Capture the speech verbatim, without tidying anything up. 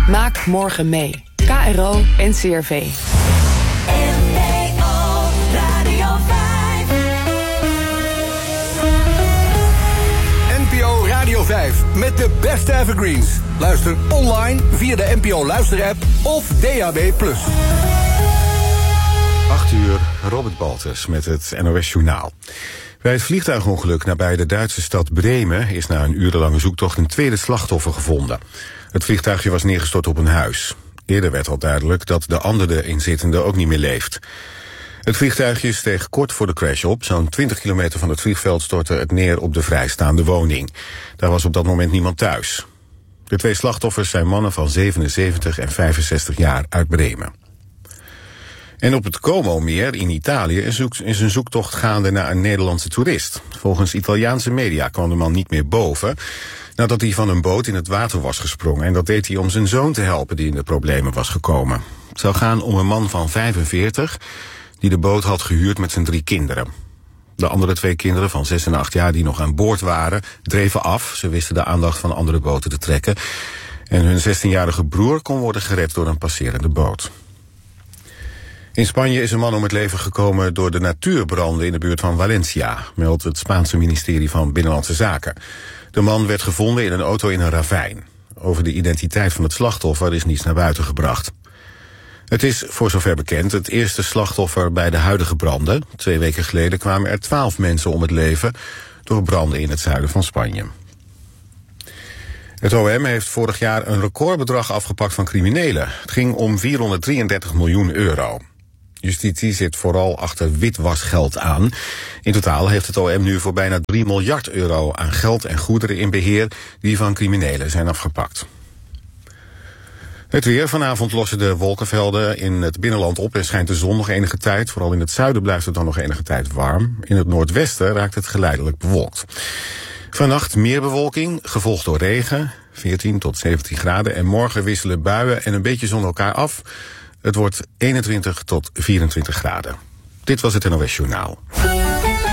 Maak morgen mee. K R O en C R V. N P O Radio vijf met de beste evergreens. Luister online via de N P O Luisterapp of D A B plus. acht uur, Robert Baltus met het N O S Journaal. Bij het vliegtuigongeluk nabij de Duitse stad Bremen is na een urenlange zoektocht een tweede slachtoffer gevonden. Het vliegtuigje was neergestort op een huis. Eerder werd al duidelijk dat de andere inzittende ook niet meer leeft. Het vliegtuigje steeg kort voor de crash op. Zo'n twintig kilometer van het vliegveld stortte het neer op de vrijstaande woning. Daar was op dat moment niemand thuis. De twee slachtoffers zijn mannen van zevenenzeventig en vijfenzestig jaar uit Bremen. En op het Como-meer in Italië is een zoektocht gaande naar een Nederlandse toerist. Volgens Italiaanse media kwam de man niet meer boven nadat hij van een boot in het water was gesprongen. En dat deed hij om zijn zoon te helpen die in de problemen was gekomen. Het zou gaan om een man van vijfenveertig die de boot had gehuurd met zijn drie kinderen. De andere twee kinderen van zes en acht jaar die nog aan boord waren dreven af. Ze wisten de aandacht van andere boten te trekken. En hun zestienjarige broer kon worden gered door een passerende boot. In Spanje is een man om het leven gekomen door de natuurbranden in de buurt van Valencia, meldt het Spaanse ministerie van Binnenlandse Zaken. De man werd gevonden in een auto in een ravijn. Over de identiteit van het slachtoffer is niets naar buiten gebracht. Het is, voor zover bekend, het eerste slachtoffer bij de huidige branden. Twee weken geleden kwamen er twaalf mensen om het leven door branden in het zuiden van Spanje. Het O M heeft vorig jaar een recordbedrag afgepakt van criminelen. Het ging om vierhonderddrieëndertig miljoen euro. Justitie zit vooral achter witwasgeld aan. In totaal heeft het O M nu voor bijna drie miljard euro aan geld en goederen in beheer die van criminelen zijn afgepakt. Het weer. Vanavond lossen de wolkenvelden in het binnenland op en schijnt de zon nog enige tijd. Vooral in het zuiden blijft het dan nog enige tijd warm. In het noordwesten raakt het geleidelijk bewolkt. Vannacht meer bewolking, gevolgd door regen, veertien tot zeventien graden. En morgen wisselen buien en een beetje zon elkaar af. Het wordt eenentwintig tot vierentwintig graden. Dit was het N O S Journaal.